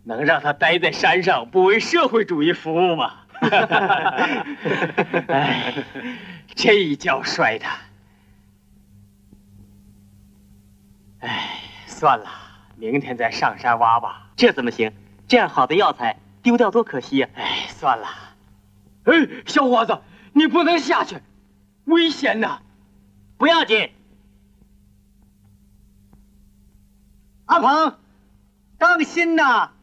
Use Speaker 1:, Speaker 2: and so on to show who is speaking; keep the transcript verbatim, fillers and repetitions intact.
Speaker 1: 能让他待在山上，不为社会主义服务吗？哎，这一跤摔的，哎，算了，明天再上山挖吧。
Speaker 2: 这怎么行？这样好的药材丢掉多可惜呀！
Speaker 1: 哎，算了。哎，小伙子，你不能下去，危险呐！
Speaker 2: 不要紧。
Speaker 3: 阿鹏，当心呐！